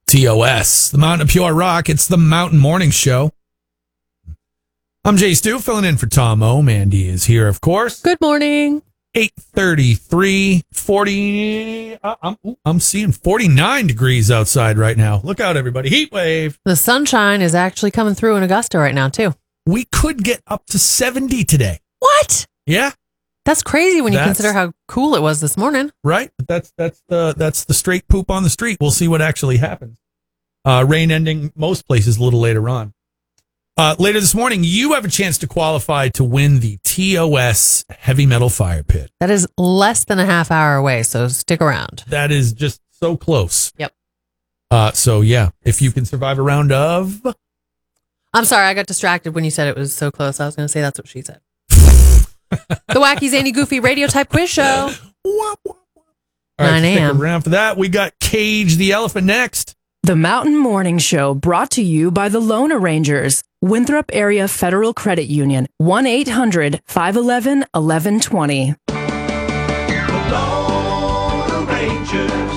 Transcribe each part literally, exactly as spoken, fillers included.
T O S, the Mountain of Pure Rock. It's the Mountain Morning Show. I'm Jay Stu, filling in for Tom O. Mandy is here, of course. Good morning. eight thirty-three, forty. Uh, I'm, I'm seeing forty-nine degrees outside right now. Look out, everybody. Heat wave. The sunshine is actually coming through in Augusta right now, too. We could get up to seventy today. What? Yeah. That's crazy when you That's- consider how cool it was this morning. Right. But that's that's the that's the straight poop on the street. We'll see what actually happens. Uh, rain ending most places a little later on. Uh, later this morning, you have a chance to qualify to win the T O S Heavy Metal Fire Pit. That is less than a half hour away, so stick around. That is just so close. Yep. Uh, so yeah, if you can survive a round of. I'm sorry, I got distracted when you said it was so close. I was going to say that's what she said. The Wacky Zany Goofy radio type quiz show. All right, nine a.m. Stick around for that. We got Cage the Elephant next. The Mountain Morning Show, brought to you by the Loan Arrangers, Winthrop Area Federal Credit Union, one eight hundred five one one eleven twenty. The Lone Rangers,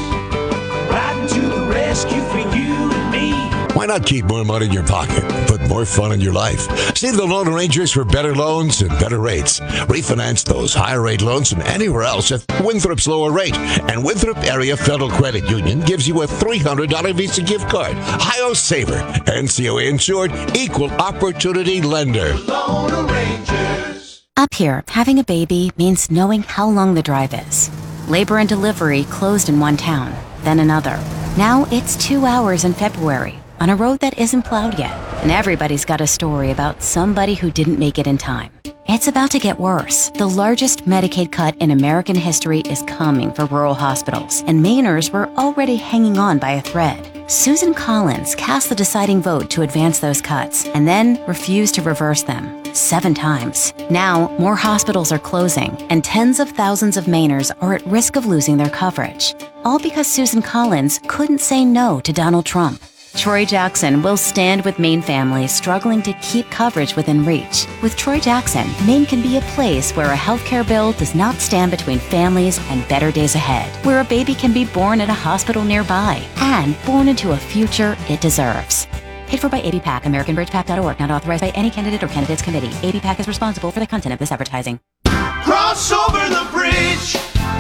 riding to the rescue for you and me. Why not keep more money in your pocket and put more fun in your life? See the Loan Arrangers for better loans and better rates. Refinance those higher rate loans from anywhere else at Winthrop's lower rate. And Winthrop Area Federal Credit Union gives you a three hundred dollars Visa gift card. H I O Saver. N C O A insured, equal opportunity lender. Lone Rangers. Up here, having a baby means knowing how long the drive is. Labor and delivery closed in one town, then another. Now it's two hours in February on a road that isn't plowed yet. And everybody's got a story about somebody who didn't make it in time. It's about to get worse. The largest Medicaid cut in American history is coming for rural hospitals, and Mainers were already hanging on by a thread. Susan Collins cast the deciding vote to advance those cuts and then refused to reverse them. Seven times. Now, more hospitals are closing, and tens of thousands of Mainers are at risk of losing their coverage. All because Susan Collins couldn't say no to Donald Trump. Troy Jackson will stand with Maine families struggling to keep coverage within reach. With Troy Jackson, Maine can be a place where a healthcare bill does not stand between families and better days ahead, where a baby can be born at a hospital nearby and born into a future it deserves. Paid for by A B PAC, American Bridge Pac dot org, not authorized by any candidate or candidates committee. A B PAC is responsible for the content of this advertising. Cross over the bridge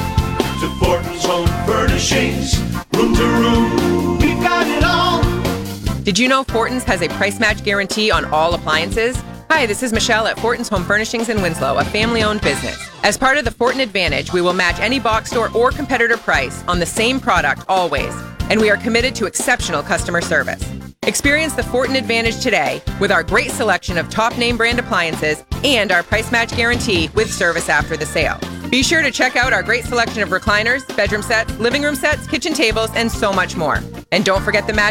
to Fortin's Home Furnishings. Room to room, we've got it all. Did you know Fortin's has a price match guarantee on all appliances? Hi, this is Michelle at Fortin's Home Furnishings in Winslow, a family-owned business. As part of the Fortin Advantage, we will match any box store or competitor price on the same product always, and we are committed to exceptional customer service. Experience the Fortin Advantage today with our great selection of top name brand appliances and our price match guarantee with service after the sale. Be sure to check out our great selection of recliners, bedroom sets, living room sets, kitchen tables, and so much more. And don't forget the match